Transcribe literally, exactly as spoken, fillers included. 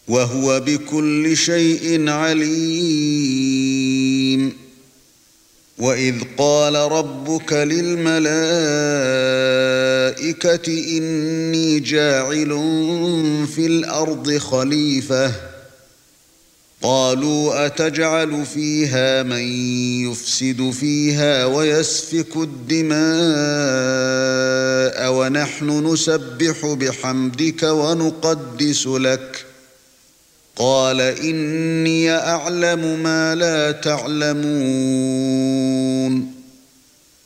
وهو بكل شيء عليم وإذ قال ربك للملائكة إني جاعل في الأرض خليفة قالوا أتجعل فيها من يفسد فيها ويسفك الدماء ونحن نسبح بحمدك ونقدس لك قال إني أعلم ما لا تعلمون